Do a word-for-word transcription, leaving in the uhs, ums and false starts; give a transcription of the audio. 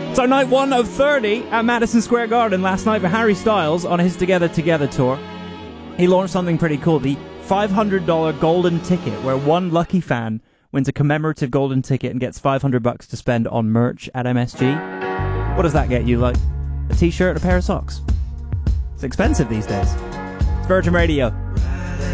So night one of thirty at Madison Square Garden last night for Harry Styles on his Together Together tour. He launched something pretty cool, the five hundred dollars golden ticket, where one lucky fan wins a commemorative golden ticket and gets five hundred bucks to spend on merch at M S G. What does that get you? Like a t-shirt and a pair of socks? It's expensive these days. It's Virgin Radio.